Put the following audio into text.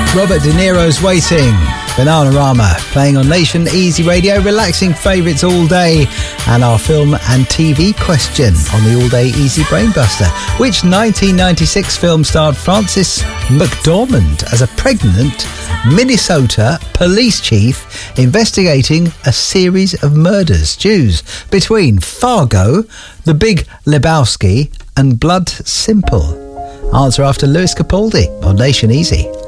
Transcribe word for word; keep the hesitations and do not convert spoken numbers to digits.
Robert De Niro's Waiting. Bananarama playing on Nation Easy Radio, relaxing favourites all day, and our film and T V question on the All Day Easy Brainbuster. Which nineteen ninety-six film starred Frances McDormand as a pregnant Minnesota police chief investigating a series of murders? Choose between Fargo, The Big Lebowski and Blood Simple. Answer after Lewis Capaldi on Nation Easy.